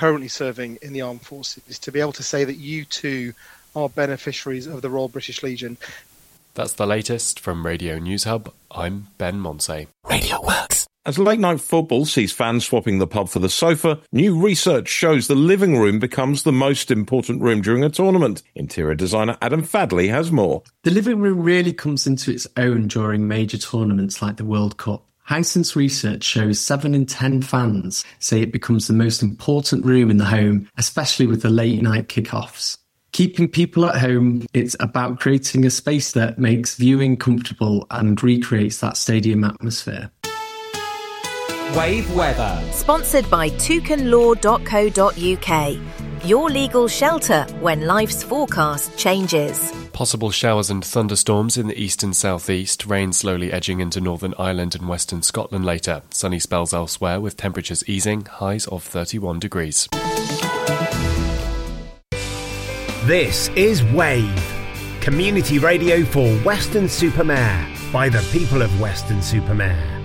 currently serving in the armed forces, to be able to say that you too are beneficiaries of the Royal British Legion. That's the latest from Radio News Hub. I'm Ben Monsey. Radio Works. As late-night football sees fans swapping the pub for the sofa, new research shows the living room becomes the most important room during a tournament. Interior designer Adam Fadley has more. The living room really comes into its own during major tournaments like the World Cup. Hisense research shows 7 in 10 fans say it becomes the most important room in the home, especially with the late-night kickoffs. Keeping people at home, it's about creating a space that makes viewing comfortable and recreates that stadium atmosphere. Wave weather. Sponsored by toucanlaw.co.uk. Your legal shelter when life's forecast changes. Possible showers and thunderstorms in the east and southeast, rain slowly edging into Northern Ireland and western Scotland later. Sunny spells elsewhere with temperatures easing, highs of 31 degrees. This is Wave, community radio for Weston-super-Mare by the people of Weston-super-Mare.